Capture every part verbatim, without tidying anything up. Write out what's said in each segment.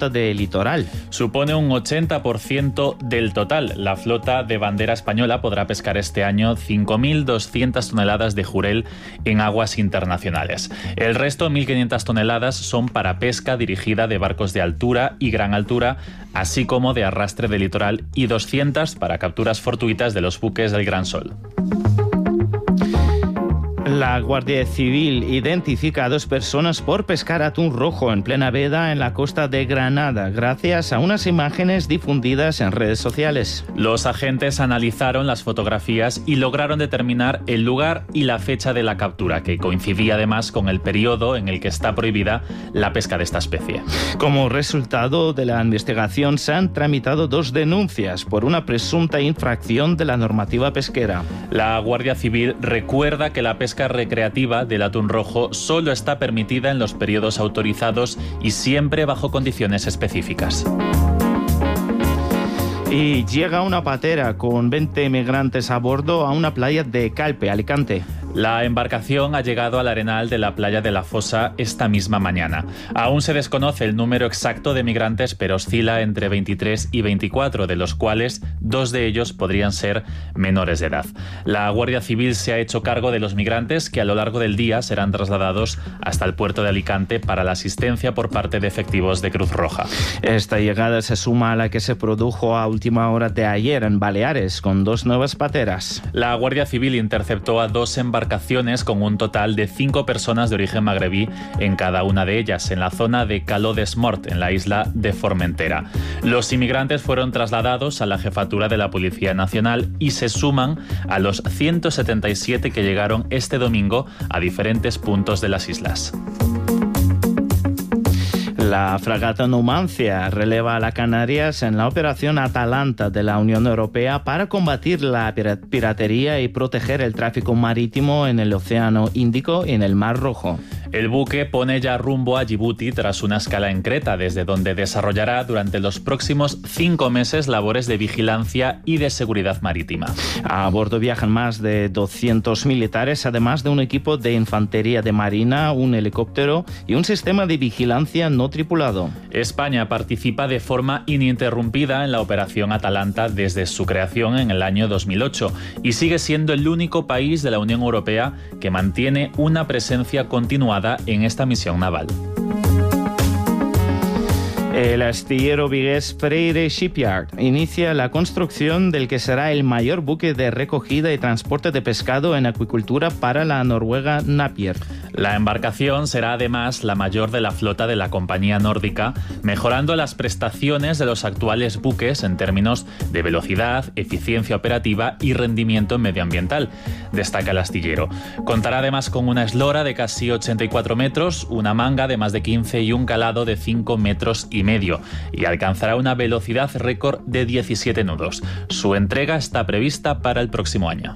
flota de litoral. Supone un ochenta por ciento del total. La flota de bandera española podrá pescar este año cinco mil doscientas toneladas de jurel en aguas internacionales. El resto, mil quinientas toneladas, son para pesca dirigida de barcos de altura y gran altura, así como de arrastre de litoral, y doscientas para capturas fortuitas de los buques del Gran Sol. La Guardia Civil identifica a dos personas por pescar atún rojo en plena veda en la costa de Granada, gracias a unas imágenes difundidas en redes sociales. Los agentes analizaron las fotografías y lograron determinar el lugar y la fecha de la captura, que coincidía además con el periodo en el que está prohibida la pesca de esta especie. Como resultado de la investigación, se han tramitado dos denuncias por una presunta infracción de la normativa pesquera. La Guardia Civil recuerda que la pesca recreativa del atún rojo solo está permitida en los periodos autorizados y siempre bajo condiciones específicas. Y llega una patera con veinte migrantes a bordo a una playa de Calpe, Alicante. La embarcación ha llegado al arenal de la playa de la Fosa esta misma mañana. Aún se desconoce el número exacto de migrantes, pero oscila entre veintitrés y veinticuatro, de los cuales dos de ellos podrían ser menores de edad. La Guardia Civil se ha hecho cargo de los migrantes, que a lo largo del día serán trasladados hasta el puerto de Alicante para la asistencia por parte de efectivos de Cruz Roja. Esta llegada se suma a la que se produjo a última hora de ayer en Baleares, con dos nuevas pateras. La Guardia Civil interceptó a dos embarcaciones con un total de cinco personas de origen magrebí en cada una de ellas, en la zona de Caló des Mort, en la isla de Formentera. Los inmigrantes fueron trasladados a la jefatura de la Policía Nacional y se suman a los ciento setenta y siete que llegaron este domingo a diferentes puntos de las islas. La fragata Numancia releva a las Canarias en la operación Atalanta de la Unión Europea para combatir la piratería y proteger el tráfico marítimo en el Océano Índico y en el Mar Rojo. El buque pone ya rumbo a Djibouti tras una escala en Creta, desde donde desarrollará durante los próximos cinco meses labores de vigilancia y de seguridad marítima. A bordo viajan más de doscientos militares, además de un equipo de infantería de marina, un helicóptero y un sistema de vigilancia no tripulado. España participa de forma ininterrumpida en la operación Atalanta desde su creación en el año dos mil ocho y sigue siendo el único país de la Unión Europea que mantiene una presencia continuada en esta misión naval. El astillero vigués Freire Shipyard inicia la construcción del que será el mayor buque de recogida y transporte de pescado en acuicultura para la noruega Napier. La embarcación será además la mayor de la flota de la compañía nórdica, mejorando las prestaciones de los actuales buques en términos de velocidad, eficiencia operativa y rendimiento medioambiental, destaca el astillero. Contará además con una eslora de casi ochenta y cuatro metros, una manga de más de quince y un calado de cinco metros y medio, y alcanzará una velocidad récord de diecisiete nudos. Su entrega está prevista para el próximo año.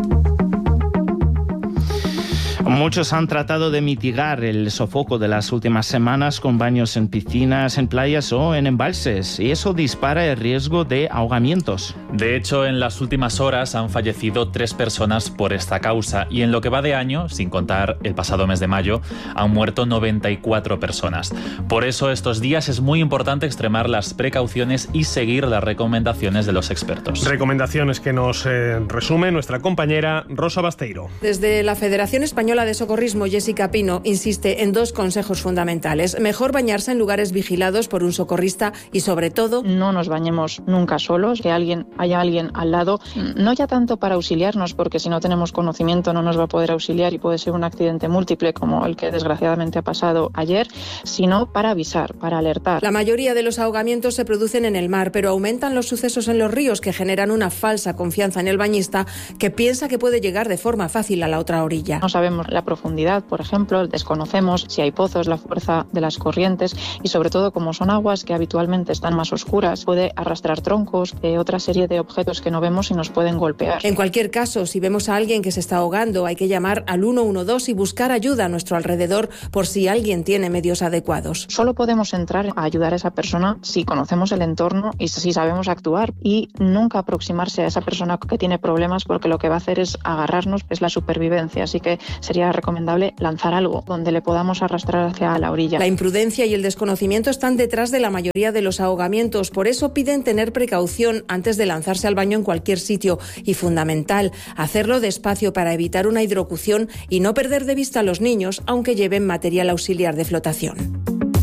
Muchos han tratado de mitigar el sofoco de las últimas semanas con baños en piscinas, en playas o en embalses, y eso dispara el riesgo de ahogamientos. De hecho, en las últimas horas han fallecido tres personas por esta causa y en lo que va de año, sin contar el pasado mes de mayo, han muerto noventa y cuatro personas. Por eso estos días es muy importante extremar las precauciones y seguir las recomendaciones de los expertos. Recomendaciones que nos eh, resume nuestra compañera Rosa Basteiro. Desde la Federación Española de Socorrismo, Jessica Pino, insiste en dos consejos fundamentales. Mejor bañarse en lugares vigilados por un socorrista y, sobre todo, no nos bañemos nunca solos, que alguien haya alguien al lado, no ya tanto para auxiliarnos, porque si no tenemos conocimiento no nos va a poder auxiliar y puede ser un accidente múltiple como el que desgraciadamente ha pasado ayer, sino para avisar, para alertar. La mayoría de los ahogamientos se producen en el mar, pero aumentan los sucesos en los ríos, que generan una falsa confianza en el bañista que piensa que puede llegar de forma fácil a la otra orilla. No sabemos la profundidad, por ejemplo, desconocemos si hay pozos, la fuerza de las corrientes y, sobre todo, como son aguas que habitualmente están más oscuras, puede arrastrar troncos, eh, otra serie de objetos que no vemos y nos pueden golpear. En cualquier caso, si vemos a alguien que se está ahogando, hay que llamar al uno uno dos y buscar ayuda a nuestro alrededor por si alguien tiene medios adecuados. Solo podemos entrar a ayudar a esa persona si conocemos el entorno y si sabemos actuar, y nunca aproximarse a esa persona que tiene problemas, porque lo que va a hacer es agarrarnos, es la supervivencia. Así que se sería recomendable lanzar algo donde le podamos arrastrar hacia la orilla. La imprudencia y el desconocimiento están detrás de la mayoría de los ahogamientos. Por eso piden tener precaución antes de lanzarse al baño en cualquier sitio. Y fundamental, hacerlo despacio para evitar una hidrocución y no perder de vista a los niños, aunque lleven material auxiliar de flotación.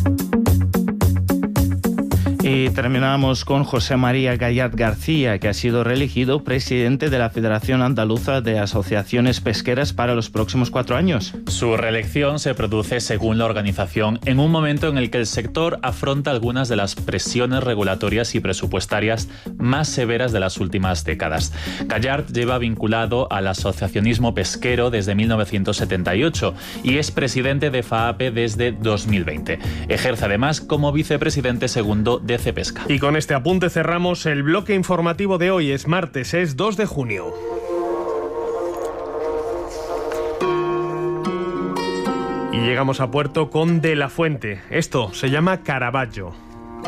Y terminamos con José María Gallard García, que ha sido reelegido presidente de la Federación Andaluza de Asociaciones Pesqueras para los próximos cuatro años. Su reelección se produce, según la organización, en un momento en el que el sector afronta algunas de las presiones regulatorias y presupuestarias más severas de las últimas décadas. Gallard lleva vinculado al asociacionismo pesquero desde mil novecientos setenta y ocho y es presidente de FAAPE desde dos mil veinte. Ejerce además como vicepresidente segundo de Cepesca. Y con este apunte cerramos el bloque informativo de hoy. Es martes, es dos de junio. Y llegamos a puerto con De la Fuente. Esto se llama Caravaggio.